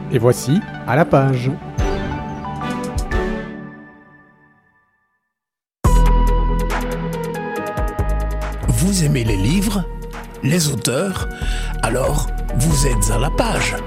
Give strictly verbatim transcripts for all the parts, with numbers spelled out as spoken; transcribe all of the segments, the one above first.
Et voici À la page. Vous aimez les livres, les auteurs? Alors, vous êtes à la page.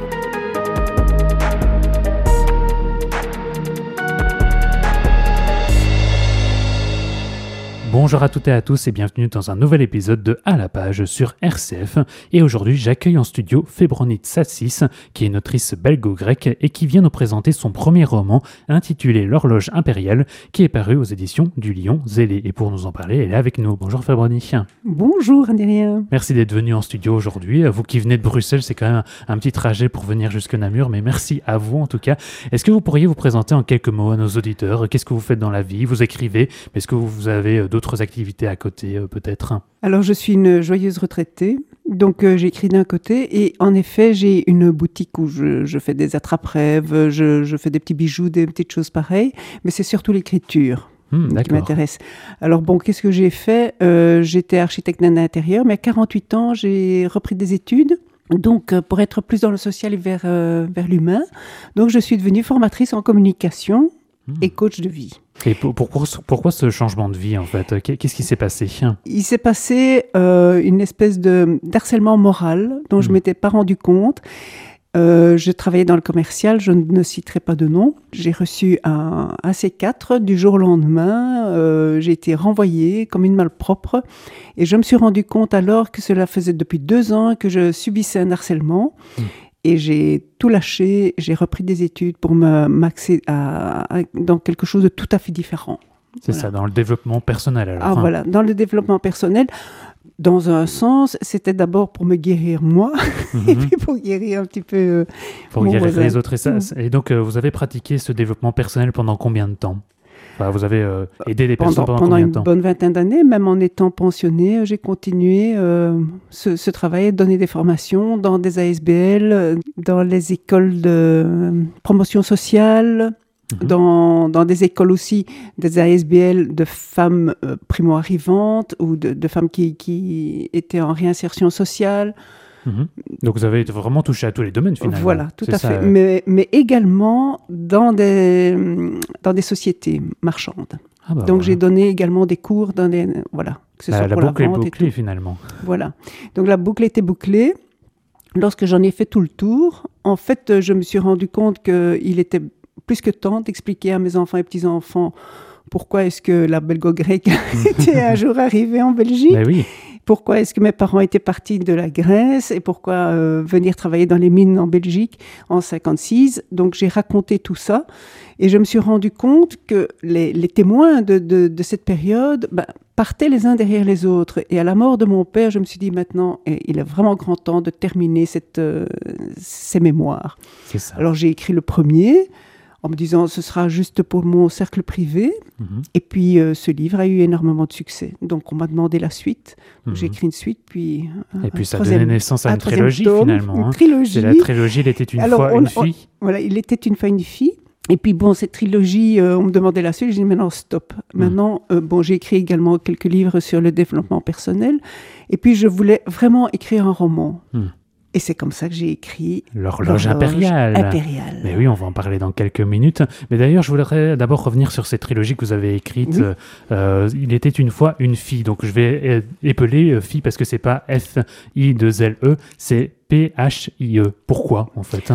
Bonjour à toutes et à tous et bienvenue dans un nouvel épisode de À la page sur R C F. Et aujourd'hui, j'accueille en studio Fébronite Tsatsis, qui est une autrice belgo-grecque et qui vient nous présenter son premier roman intitulé L'horloge impériale, qui est paru aux éditions du Lion Zélé. Et pour nous en parler, elle est avec nous. Bonjour Fébronite. Bonjour Adrien. Merci d'être venu en studio aujourd'hui. Vous qui venez de Bruxelles, c'est quand même un, un petit trajet pour venir jusque Namur, mais merci à vous en tout cas. Est-ce que vous pourriez vous présenter en quelques mots à nos auditeurs? Qu'est-ce que vous faites dans la vie? Vous écrivez, mais est-ce que vous avez d'autres D'autres activités à côté, euh, peut-être? Alors, je suis une joyeuse retraitée, donc euh, j'écris d'un côté, et en effet, j'ai une boutique où je, je fais des attrape-rêves, je, je fais des petits bijoux, des petites choses pareilles, mais c'est surtout l'écriture mmh, qui m'intéresse. Alors bon, qu'est-ce que j'ai fait? euh, J'étais architecte d'intérieur, mais à quarante-huit ans, j'ai repris des études. Donc, euh, pour être plus dans le social et vers, euh, vers l'humain. Donc, je suis devenue formatrice en communication mmh. et coach de vie. Et pour, pourquoi, pourquoi ce changement de vie, en fait? Qu'est-ce qui s'est passé? Il s'est passé euh, une espèce de d'harcèlement moral dont mmh. je ne m'étais pas rendu compte. Euh, je travaillais dans le commercial, je ne citerai pas de nom. J'ai reçu un, un C quatre du jour au lendemain. Euh, j'ai été renvoyée comme une malpropre. Et je me suis rendu compte alors que cela faisait depuis deux ans que je subissais un harcèlement. Mmh. Et j'ai tout lâché, j'ai repris des études pour me m'axer à, à, dans quelque chose de tout à fait différent. C'est voilà. Ça, dans le développement personnel alors. Ah hein. voilà, dans le développement personnel. Dans un sens, c'était d'abord pour me guérir moi, mm-hmm. et puis pour guérir un petit peu euh, Pour mon guérir voisin. les autres. Et, ça, mm. et donc, euh, vous avez pratiqué ce développement personnel pendant combien de temps? Enfin, vous avez euh, aidé des pendant, personnes pendant, pendant combien une de temps? bonne vingtaine d'années, même en étant pensionnée, j'ai continué euh, ce, ce travail, donner des formations dans des A S B L, dans les écoles de euh, promotion sociale, mmh. dans, dans des écoles aussi, des A S B L de femmes euh, primo-arrivantes ou de, de femmes qui, qui étaient en réinsertion sociale. Mmh. Donc vous avez vraiment touché à tous les domaines finalement. Voilà, tout C'est à ça, fait. euh... Mais, mais également dans des, dans des sociétés marchandes. Ah bah Donc voilà. J'ai donné également des cours dans des... Voilà, que ce la, soit la pour boucle la est vente bouclée finalement. Voilà. Donc la boucle était bouclée. Lorsque j'en ai fait tout le tour, en fait, je me suis rendu compte qu'il était plus que temps d'expliquer à mes enfants et petits-enfants pourquoi est-ce que la belgo-grecque était un jour arrivée en Belgique. Mais oui. Pourquoi est-ce que mes parents étaient partis de la Grèce et pourquoi euh, venir travailler dans les mines en Belgique en cinquante-six. Donc j'ai raconté tout ça et je me suis rendu compte que les, les témoins de, de, de cette période ben, partaient les uns derrière les autres. Et à la mort de mon père, je me suis dit maintenant, il est vraiment grand temps de terminer cette, euh, ces mémoires. C'est ça. Alors j'ai écrit le premier en me disant ce sera juste pour mon cercle privé. Mmh. Et puis euh, ce livre a eu énormément de succès. Donc on m'a demandé la suite. Donc, mmh. J'ai écrit une suite, puis un, Et puis un ça a donné naissance à une trilogie tome, finalement. Une hein. trilogie. C'est la trilogie Il était une Alors, fois on, une fille. On, voilà, Il était une fois une fille. Et puis bon, cette trilogie, euh, on me demandait la suite. J'ai dit maintenant stop. Mmh. Maintenant, euh, bon, j'ai écrit également quelques livres sur le développement personnel. Et puis je voulais vraiment écrire un roman. Mmh. Et c'est comme ça que j'ai écrit L'horloge impériale. impériale. Mais oui, on va en parler dans quelques minutes. Mais d'ailleurs, je voudrais d'abord revenir sur cette trilogie que vous avez écrite. Oui. Euh, Il était une fois une fille. Donc je vais épeler euh, fille parce que c'est pas F I deux L E, c'est P H I E. Pourquoi en fait?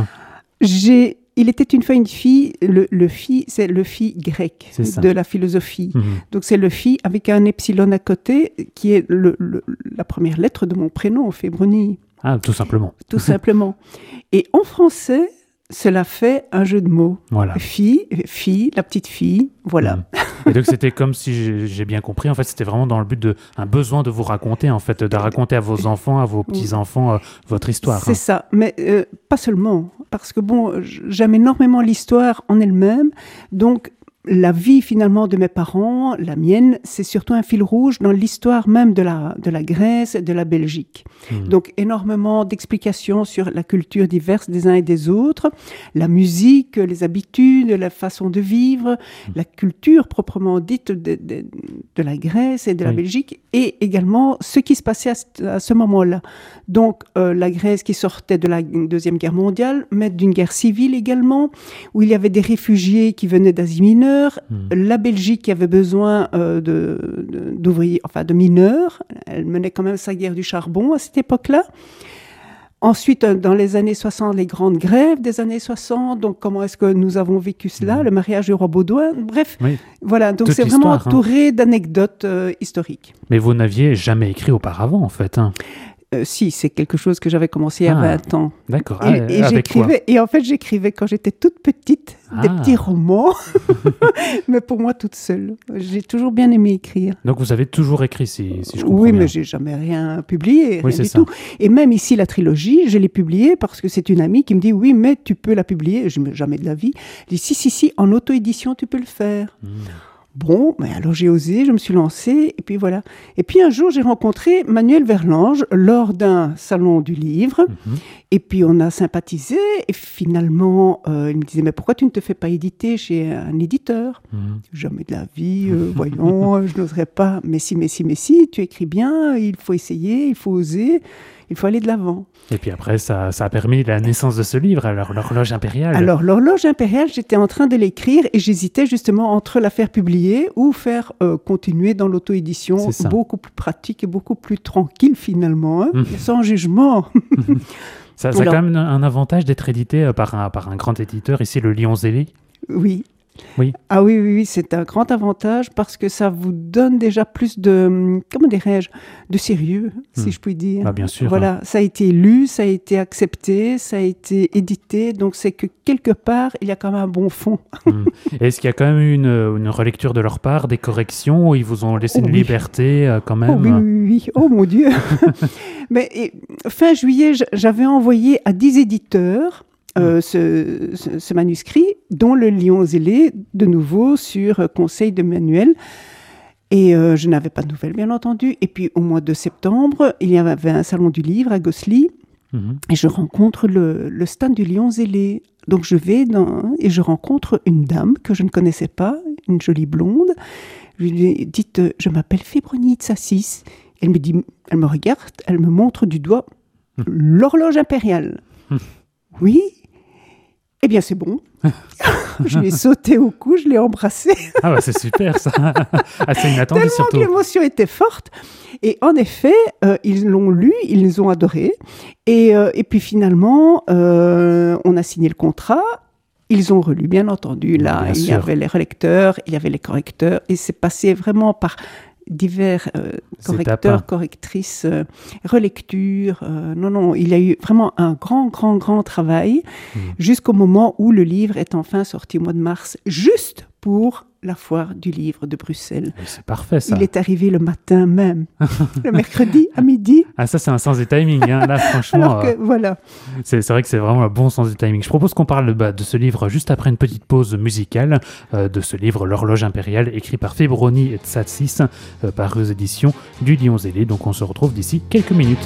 J'ai Il était une fois une fille, le, le phi, c'est le phi grec de la philosophie. Mmh. Donc c'est le phi avec un epsilon à côté qui est le, le, la première lettre de mon prénom, Fébronie. Ah, tout simplement. Tout simplement. Et en français, cela fait un jeu de mots. Voilà. Fille, fille, la petite fille, voilà. Mmh. Et donc c'était comme si j'ai, j'ai bien compris, en fait c'était vraiment dans le but de un besoin de vous raconter, en fait, de raconter à vos enfants, à vos petits-enfants euh, votre histoire. C'est hein. ça, mais euh, pas seulement, parce que bon, j'aime énormément l'histoire en elle-même, donc la vie finalement de mes parents, la mienne, c'est surtout un fil rouge dans l'histoire même de la, de la Grèce et de la Belgique. Mmh. Donc énormément d'explications sur la culture diverse des uns et des autres, la musique, les habitudes, la façon de vivre, mmh. la culture proprement dite de, de, de la Grèce et de la oui. Belgique, et également ce qui se passait à ce, à ce moment-là. Donc euh, la Grèce qui sortait de la Deuxième Guerre mondiale, mais d'une guerre civile également, où il y avait des réfugiés qui venaient d'Asie mineure, Mmh. la Belgique qui avait besoin euh, de, de, d'ouvriers, enfin de mineurs. Elle menait quand même sa guerre du charbon à cette époque-là. Ensuite, dans les années soixante, les grandes grèves des années soixante. Donc, comment est-ce que nous avons vécu cela? Mmh. Le mariage du roi Baudouin. Bref, oui. voilà. Donc, toute c'est vraiment entouré hein. d'anecdotes euh, historiques. Mais vous n'aviez jamais écrit auparavant, en fait. Hein. Euh, si, c'est quelque chose que j'avais commencé à ah, vingt ans. D'accord. Et, et, avec j'écrivais, quoi et en fait, j'écrivais quand j'étais toute petite, ah. des petits romans, mais pour moi toute seule. J'ai toujours bien aimé écrire. Donc vous avez toujours écrit, si, si je comprends oui, bien. Mais j'ai jamais rien publié, oui, rien du ça. tout. Et même ici, la trilogie, je l'ai publiée parce que c'est une amie qui me dit « Oui, mais tu peux la publier. » Je ne dis jamais de la vie. Je dis « Si, si, si, en auto-édition, tu peux le faire. Mmh. » Bon, mais alors j'ai osé, je me suis lancée, et puis voilà. Et puis un jour, j'ai rencontré Manuel Verlange lors d'un salon du livre, mm-hmm. et puis on a sympathisé, et finalement, euh, il me disait, mais pourquoi tu ne te fais pas éditer chez un éditeur ? mm. Jamais de la vie, euh, voyons, je n'oserais pas. Mais si, mais si, mais si, tu écris bien, il faut essayer, il faut oser, il faut aller de l'avant. Et puis après, ça, ça a permis la naissance de ce livre, alors l'horloge impériale. Alors l'horloge impériale, j'étais en train de l'écrire et j'hésitais justement entre la faire publier ou faire euh, continuer dans l'auto-édition, beaucoup plus pratique et beaucoup plus tranquille finalement, hein, mmh. sans jugement. ça ça alors, a quand même un avantage d'être édité par un, par un grand éditeur, ici le Lion Zélé. Oui. Oui. Ah oui, oui, oui, c'est un grand avantage parce que ça vous donne déjà plus de, comment dirais-je, de sérieux, si mmh. je puis dire. Ah, bien sûr. Voilà, hein. Ça a été lu, ça a été accepté, ça a été édité, donc c'est que quelque part, il y a quand même un bon fond. mmh. Est-ce qu'il y a quand même eu une, une relecture de leur part, des corrections, où ils vous ont laissé oh, une oui. liberté euh, quand même Oh oui, oui, oui. Oh mon Dieu. Mais et, fin juillet, j'avais envoyé à dix éditeurs Euh, ce, ce, ce manuscrit, dont le Lion Zélé, de nouveau, sur euh, conseil de Manuel. Et euh, je n'avais pas de nouvelles, bien entendu. Et puis, au mois de septembre, il y avait un salon du livre à Gosselies. Mm-hmm. Et je rencontre le, le stand du Lion Zélé. Donc, je vais dans, et je rencontre une dame que je ne connaissais pas, une jolie blonde. Je lui ai dit, je m'appelle Fébronite Sassis. Elle me dit, elle me regarde, elle me montre du doigt mm. l'horloge impériale. Mm. Oui. Eh bien, c'est bon. Je lui ai sauté au cou, je l'ai embrassé. Ah bah c'est super ça. Assez inattendu Tellement surtout. Tellement que l'émotion était forte. Et en effet, euh, ils l'ont lu, ils les ont adorés. Et, euh, et puis finalement, euh, on a signé le contrat. Ils ont relu, bien entendu. Là, bien il sûr. y avait les relecteurs, il y avait les correcteurs. Et c'est passé vraiment par divers euh, correcteurs, étapes. correctrices, euh, relectures. Euh, non, non, il y a eu vraiment un grand, grand, grand travail mmh. jusqu'au moment où le livre est enfin sorti au mois de mars, juste pour la foire du livre de Bruxelles. C'est parfait, ça. Il est arrivé le matin même, le mercredi à midi. Ah, ça, c'est un sens du timing, hein. Là, franchement. Alors que, euh, voilà. C'est, c'est vrai que c'est vraiment un bon sens du timing. Je propose qu'on parle bah, de ce livre juste après une petite pause musicale, euh, de ce livre, L'horloge impériale, écrit par Fébroni Tsatsis, euh, paru aux éditions du Lion Zélé. Donc, on se retrouve d'ici quelques minutes.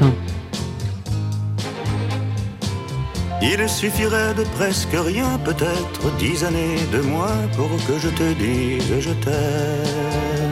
Il suffirait de presque rien, peut-être dix années de moins pour que je te dise je t'aime.